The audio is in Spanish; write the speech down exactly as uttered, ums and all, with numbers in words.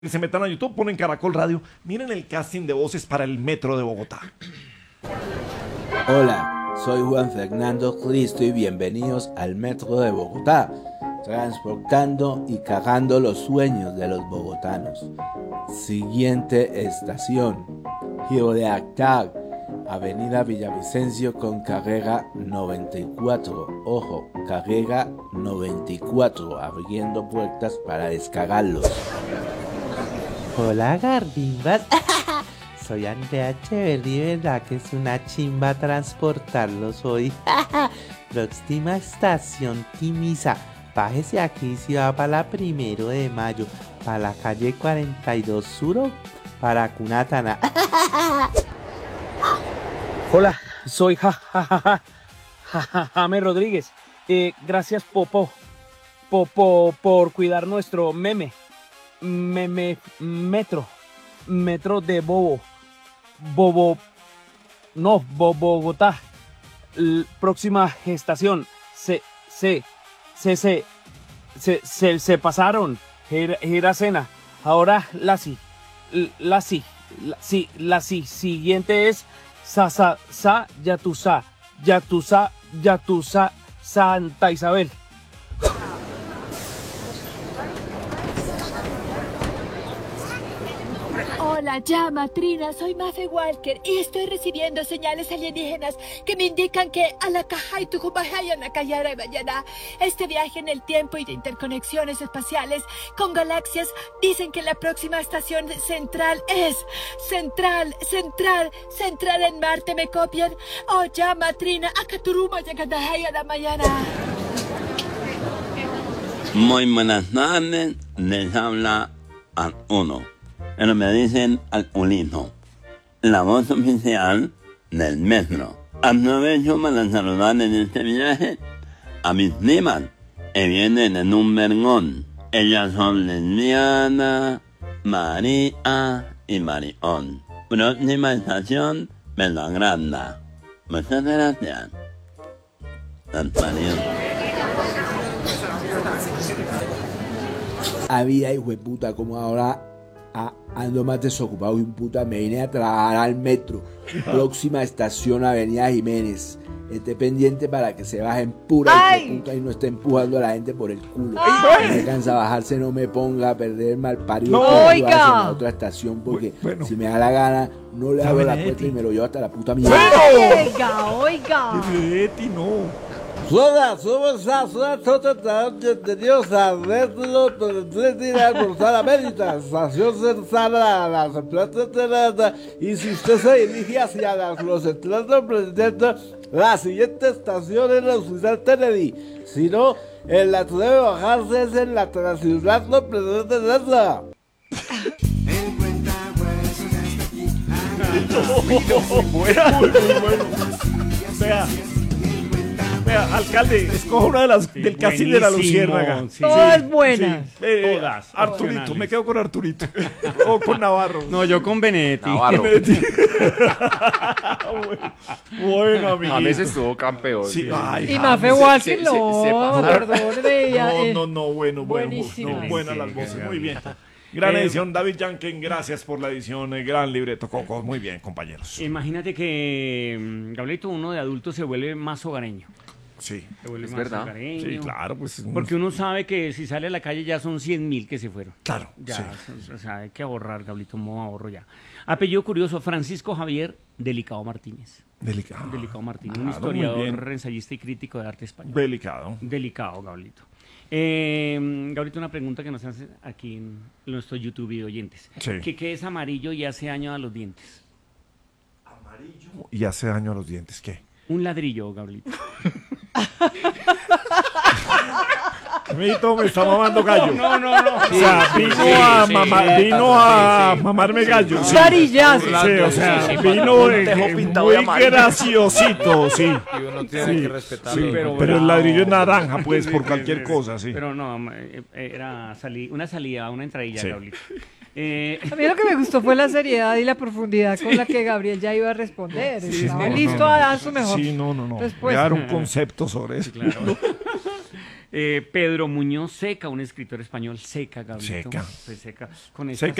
Se metan a YouTube, ponen Caracol Radio, miren el casting de voces para el Metro de Bogotá. Hola, soy Juan Fernando Cristo y bienvenidos al Metro de Bogotá, transportando y cagando los sueños de los bogotanos. Siguiente estación, Giro de Actar, Avenida Villavicencio con carrera noventa y cuatro. Ojo, carrera noventa y cuatro, abriendo puertas para descargarlos. Hola Garbimbas, soy Andrea Echeverri, ¿verdad que es una chimba transportarlos hoy? Próxima estación Timisa, bájese aquí si va para la primero de mayo, para la calle cuarenta y dos Sur, para Cunatana. Hola, soy ja, ja, ja, ja, ja, ja, Jame Rodríguez, eh, gracias Popo, Popo por cuidar nuestro meme. Meme, metro, metro de Bobo, Bobo, no, Bo, Bogotá, L próxima estación, se, se, se, se, se, se, se pasaron, Giracena, ahora la si, la si, la si, la si, siguiente es sa, sa, sa, Yatusa, Yatusa, Yatusa, Santa Isabel. Hola, llama Trina, soy Mafe Walker y estoy recibiendo señales alienígenas que me indican que a la caja y tu mañana este viaje en el tiempo y de interconexiones espaciales con galaxias dicen que la próxima estación central es central, central, central en Marte, ¿me copian? Oh, llama Trina, acá turuma la mañana. Muy buenas tardes, les habla al uno. Pero me dicen al Ulino, la voz oficial del metro. Aprovecho para saludar en este viaje a mis primas que vienen en un vergón. Ellas son Lesbiana, María y Marión. Próxima estación, Belgranda. Muchas gracias. Había hijo de puta como ahora. Ah, ando más desocupado y un puta, me vine a trabajar al metro. Próxima estación Avenida Jiménez. Esté pendiente para que se bajen pura y puta y no esté empujando a la gente por el culo. Si me cansa bajarse, no me ponga a perder mal parido. No, oiga. A otra estación porque bueno. Si me da la gana, no le abro la puerta y me lo llevo hasta la puta mierda. Oiga, oiga. Betty, no. Hola, somos a bienvenidos a Metro por la Mérida, estación cercana a las plazas de la. Y si usted se dirige hacia las, los centros presidente, la siguiente estación es la Ciudad Kennedy. Si no, en la que debe bajarse es en la Ciudad no presidente de esa. Muy bueno. Vea. Vea, alcalde, escoja una de las sí, del casting de la Luciérnaga. Sí, todas sí, buenas. Sí. Eh, Todas. Arturito, me quedo con Arturito. O con Navarro. No, yo con Benedetti. Navarro. Benedetti. bueno, bueno, amiguito. A veces estuvo campeón. Sí. Ay, y Mafe Walker, se, no, se, se pasaron. perdón. No, no, no, bueno, bueno. Buenísimo. No, buenas las voces, muy bien. Gran eh, edición, David Yanken, gracias por la edición, eh, gran libreto, Coco, muy bien, compañeros. Imagínate que, Gabrielito, uno de adulto se vuelve más hogareño. Sí, se vuelve es más verdad. hogareño. Sí, claro, pues. Porque uno sabe que si sale a la calle ya son cien mil que se fueron. Claro, ya, sí. O sea, hay que ahorrar, Gabrielito, modo ahorro ya. Apellido curioso, Francisco Javier Delicado Martínez. Delicado. Delicado Martínez, Claro, un historiador, ensayista y crítico de arte español. Delicado. Delicado, Gabrielito. Eh, Gabrielito, una pregunta que nos hacen aquí en nuestro YouTube y oyentes. Sí. ¿Qué, ¿Qué es amarillo y hace daño a los dientes? Amarillo y hace daño a los dientes, ¿qué? Un ladrillo, Gabrielito. Amiguito, me está mamando gallo. No, no, no. O sea, vino sí, a, sí, mama, sí, vino sí, a sí. mamarme gallo. Un Sí, varillazo. sí, o sea, Sí, sí, vino un eh, tejo eh, pintado de muy amarillo. graciosito, sí. Y uno tiene Sí, que respetarlo. sí, pero pero, el bravo. ladrillo es naranja, pues, por Sí, cualquier sí, cosa, sí. Pero no, eh, era sali una salida, una entradilla, Sí. Gabrielito. Eh, A mí lo que me gustó fue la seriedad y la profundidad con la que Gabriel ya iba a responder. Sí, Estaba no, listo no, a dar su mejor Sí, no, no, no. respuesta. Voy a dar un concepto sobre eso. claro. Eh, Pedro Muñoz Seca, un escritor español, Seca, Gabrielito. Seca. Pues Seca. Con Seca